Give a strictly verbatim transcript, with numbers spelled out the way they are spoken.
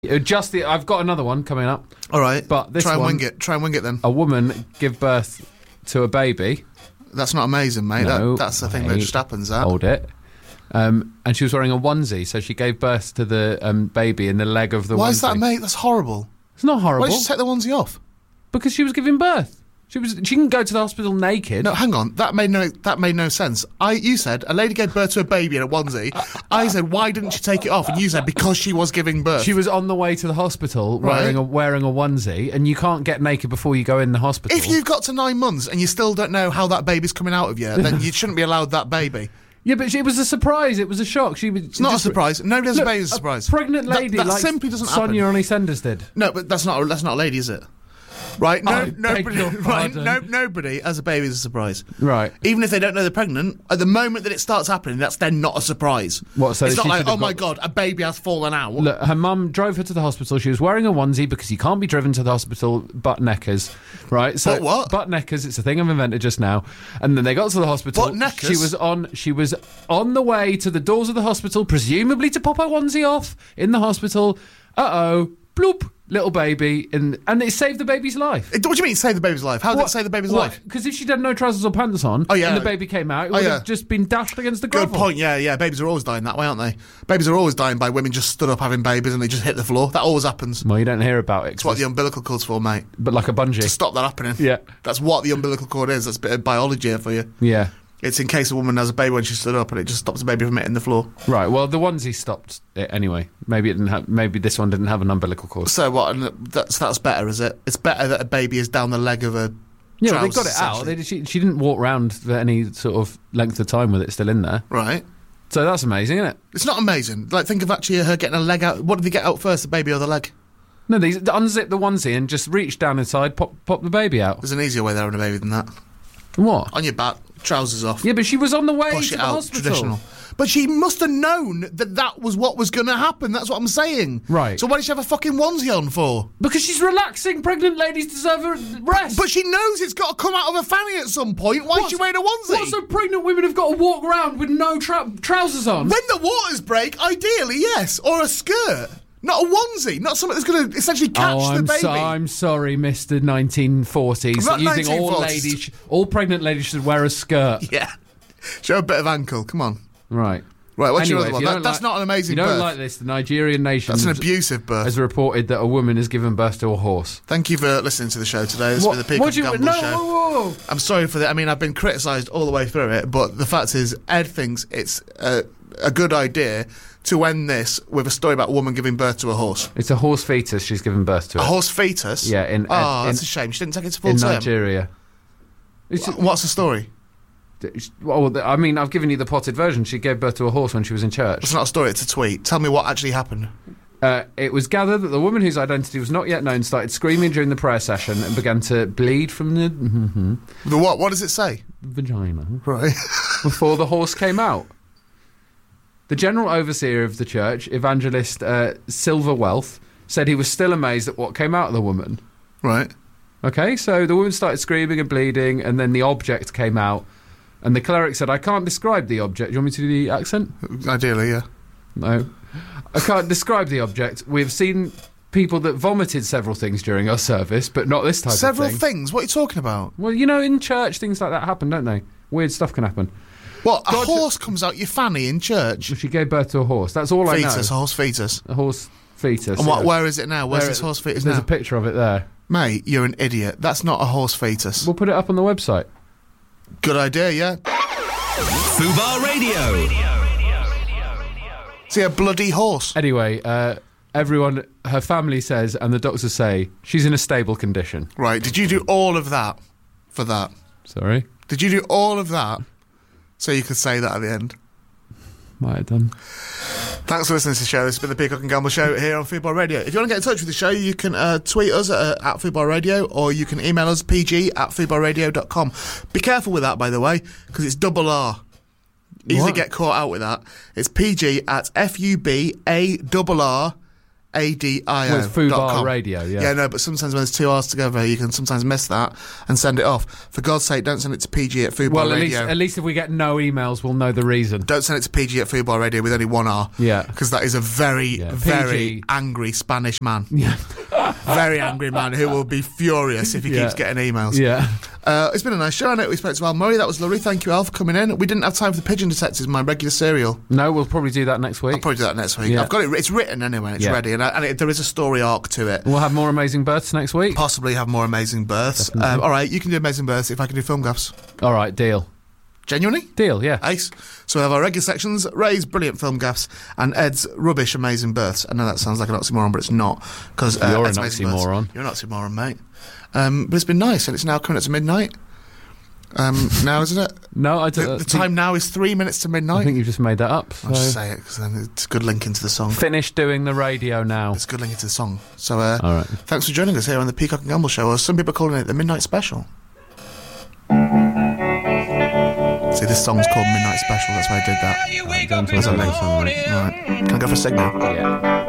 Uh, Just the, I've got another one coming up. All right, But this try and one- wing it. Try and wing it then. A woman give birth to a baby. That's not amazing, mate. No, that, that's the thing that mate. just happens. That. Hold it. Um, and she was wearing a onesie, so she gave birth to the um, baby in the leg of the Why onesie. is that, mate? That's horrible. It's not horrible. Why did she take the onesie off? Because she was giving birth. She was. She can go to the hospital naked. No, hang on. That made no. That made no sense. I. You said a lady gave birth to a baby in a onesie. I said, why didn't she take it off? And you said because she was giving birth. She was on the way to the hospital Right. wearing a wearing a onesie, and you can't get naked before you go in the hospital. If you've got to nine months and you still don't know how that baby's coming out of you, then you shouldn't be allowed that baby. yeah, but she, it was a surprise. It was a shock. She was. It's not a surprise. Nobody has Look, a baby as a surprise. pregnant That- lady that, like simply doesn't Sonia happen. Onisenders did. No, but that's not. That's not a lady, is it? Right? No, I beg nobody. your Right? pardon. No, nobody has a baby as a surprise. Right. Even if they don't know they're pregnant, at the moment that it starts happening, that's then not a surprise. What, so it's not she like, should have oh my got- god, a baby has fallen out. Look, her mum drove her to the hospital. She was wearing a onesie because you can't be driven to the hospital butt neckers, right? So Butt what? Butt neckers. It's a thing I've invented just now. And then they got to the hospital. Butt neckers? She was on. She was on the way to the doors of the hospital, presumably to pop her onesie off in the hospital. Uh oh, bloop, little baby, and and it saved the baby's life. It- what do you mean save the baby's life? How did it save the baby's life? Because if she'd had no trousers or pants on, Oh, yeah. and the baby came out, it Oh, would yeah. have just been dashed against the Good gravel. point. Yeah, yeah. Babies are always dying that way, aren't they? Babies are always dying by women just stood up having babies and they just hit the floor. That always happens. Well, you don't hear about it. That's what the umbilical cord's for, mate. but like a bungee. To stop that happening. Yeah. That's what the umbilical cord is. That's a bit of biology here for you. Yeah. It's in case a woman has a baby when she stood up and it just stops the baby from hitting the floor. Right. Well, the onesie stopped it anyway. Maybe it didn't have. Maybe this one didn't have an umbilical cord. So what? And that's that's better, is it? It's better that a baby is down the leg of a. Yeah, well, they trousers, got it out. essentially. They, she, she didn't walk around for any sort of length of time with it still in there. Right. So that's amazing, isn't it? It's not amazing. Like, think of actually her getting a leg out. What did they get out first, the baby or the leg? No, they unzip the onesie and just reach down inside, pop pop the baby out. There's an easier way there on a baby than that. What? On your back, trousers off. Yeah, but she was on the way Push to it the out, hospital. traditional. But she must have known that that was what was going to happen. That's what I'm saying. Right. So why did she have a fucking onesie on for? Because she's relaxing. Pregnant ladies deserve a rest. But she knows it's got to come out of her fanny at some point. Why is she wearing a onesie? What, so pregnant women have got to walk around with no tra- trousers on? When the waters break, ideally, yes. Or a skirt. Not a onesie. Not something that's going to essentially catch oh, the I'm baby. So, I'm sorry, Mister nineteen forties. Not You think all nineteen forties. ladies, sh- all pregnant ladies should wear a skirt? Yeah. Show a bit of ankle. Come on. Right. Right, what's Anyway, your other if one? you That, don't that's like- not an amazing You don't birth. like this? The Nigerian nation That's an abusive birth. has reported that a woman has given birth to a horse. Thank you for listening to the show today. This What- has been the Peacock what and do you- Gamble no, show. whoa, whoa. I'm sorry for that. I mean, I've been criticised all the way through it, but the fact is, Ed thinks it's a, a good idea to end this with a story about a woman giving birth to a horse. It's a horse fetus she's given birth to. A it. horse fetus? Yeah, in- Oh, in- that's a shame. She didn't take it to full in term. Nigeria. It's, Wh- What's the story? well, I mean, I've given you the potted version. She gave birth to a horse when she was in church. It's not a story, it's a tweet. Tell me what actually happened. Uh, it was gathered that the woman whose identity was not yet known started screaming during the prayer session and began to bleed from the mhm, The what? What does it say? vagina Right. before the horse came out. The general overseer of the church, evangelist uh, Silver Wealth, said he was still amazed at what came out of the woman. right. Okay, so the woman started screaming and bleeding, and then the object came out, and the cleric said, I can't describe the object. Do you want me to do the accent? Ideally, yeah. No. I can't describe the object. We've seen people that vomited several things during our service, but not this type Several of thing. things? What are you talking about? Well, you know, in church, things like that happen, don't they? Weird stuff can happen. What? A God- horse comes out your fanny in church? She gave birth to a horse. That's all Fetus, I a know. horse fetus. A horse fetus. And what? yeah. Where is it now? Where's There this it- horse fetus There's now? a picture of it there. Mate, you're an idiot. That's not a horse fetus. We'll put it up on the website. Good idea, yeah. Fubar Radio. See, a bloody horse. Anyway, uh, everyone, her family says, and the doctors say, she's in a stable condition. Right, did you do all of that for that? Sorry? Did you do all of that so you could say that at the end? Might have done. Thanks for listening to the show. This has been the Peacock and Gamble Show here on Football Radio. If you want to get in touch with the show, you can uh, tweet us at, uh, at Football Radio, or you can email us pg at football radio dot com. Be careful with that, by the way, because it's double R. Easily What? get caught out with that. It's pg at F U B A R R A D I O. Well, it's Fubar Radio, yeah. Yeah, no, but sometimes when there's two R's together, you can sometimes miss that and send it off. For God's sake, don't send it to P G at Fubar Well, at Radio. least, at least if we get no emails, we'll know the reason. Don't send it to P G at Fubar Radio with only one R. Yeah. Because that is a very, Yeah, very P G. angry Spanish man. Yeah. Very angry man who will be furious if he Yeah. keeps getting emails. Yeah. Uh, it's been a nice show. I know we spoke to Al Murray. That was lovely. Thank you, Al, for coming in. We didn't have time for the Pigeon Detectives, my regular serial. No, we'll probably do that next week. I'll probably do that next week. Yeah. I've got it. It's written anyway. It's Yeah. ready, and, I, and it, there is a story arc to it. We'll have more Amazing Births next week. Possibly have more amazing births. Um, all right, you can do amazing births if I can do film gaffs. All right, deal. Genuinely? Deal, yeah. Ace. So we have our regular sections, Ray's brilliant film gaffs, and Ed's rubbish amazing births. I know that sounds like an oxymoron, but it's not. Because uh, You're Ed's an amazing births- oxymoron. You're an oxymoron, mate. Um, but it's been nice, and it's now coming up to midnight. Um, now, isn't it? No, I The, don't. the time now is three minutes to I midnight. think you've just made that up. I'll just So. say it, because then it's a good link into the song. Finish doing the radio now. It's a good link into the song. So, uh, All right. thanks for joining us here on the Peacock and Gamble Show, or some people are calling it the Midnight Special. See, this song's called Midnight Special, that's why I did that. Right, go on to That's another okay. song, right? Alright. Can I go for a signal? Yeah.